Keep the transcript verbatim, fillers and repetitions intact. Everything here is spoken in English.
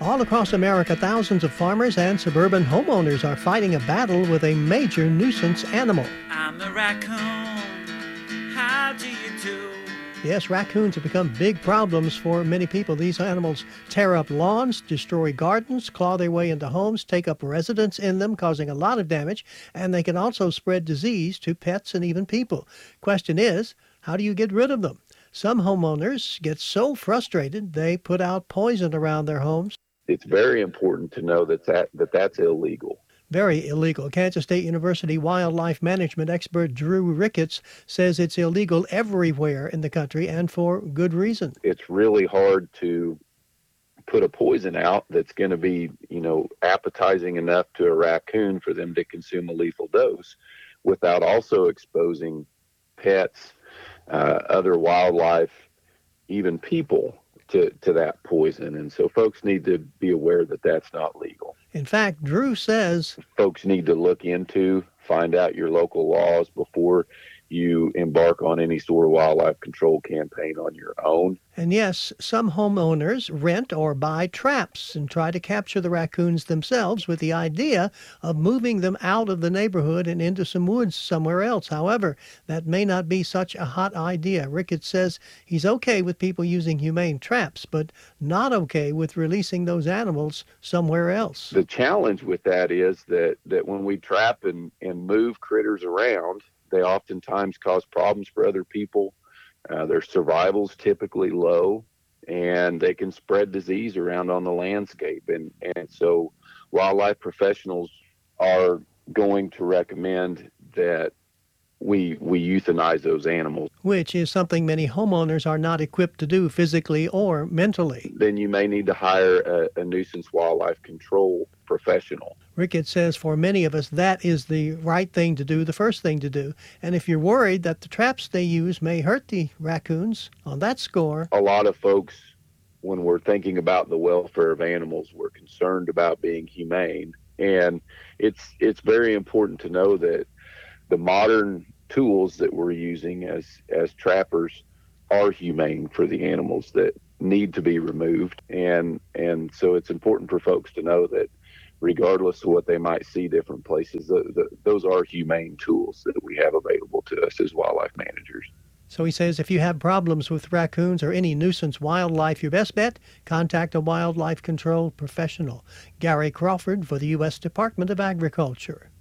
All across America, thousands of farmers and suburban homeowners are fighting a battle with a major nuisance animal. I'm the raccoon. How do you do? Yes, raccoons have become big problems for many people. These animals tear up lawns, destroy gardens, claw their way into homes, take up residence in them, causing a lot of damage, and they can also spread disease to pets and even people. Question is, how do you get rid of them? Some homeowners get so frustrated they put out poison around their homes. It's very important to know that, that, that that's illegal. Very illegal. Kansas State University wildlife management expert Drew Ricketts says it's illegal everywhere in the country and for good reason. It's really hard to put a poison out that's going to be, you know, appetizing enough to a raccoon for them to consume a lethal dose without also exposing pets, uh, other wildlife, even people to, to that poison. And so folks need to be aware that that's not legal. In fact, Drew says folks need to look into, find out your local laws before you embark on any sort of wildlife control campaign on your own. And yes, some homeowners rent or buy traps and try to capture the raccoons themselves with the idea of moving them out of the neighborhood and into some woods somewhere else. However, that may not be such a hot idea. Ricketts says he's okay with people using humane traps, but not okay with releasing those animals somewhere else. The challenge with that is that, that when we trap and, and move critters around, they oftentimes cause problems for other people. Uh, their survival's typically low, and they can spread disease around on the landscape. And, and so wildlife professionals are going to recommend that we we euthanize those animals. Which is something many homeowners are not equipped to do physically or mentally. Then you may need to hire a, a nuisance wildlife control professional. Ricketts says for many of us, that is the right thing to do, the first thing to do. And if you're worried that the traps they use may hurt the raccoons, on that score, a lot of folks, when we're thinking about the welfare of animals, we're concerned about being humane. And it's it's very important to know that the modern tools that we're using as as trappers are humane for the animals that need to be removed. And and so it's important for folks to know that regardless of what they might see different places, the, the, those are humane tools that we have available to us as wildlife managers. So he says if you have problems with raccoons or any nuisance wildlife, your best bet, contact a wildlife control professional. Gary Crawford for the U S Department of Agriculture.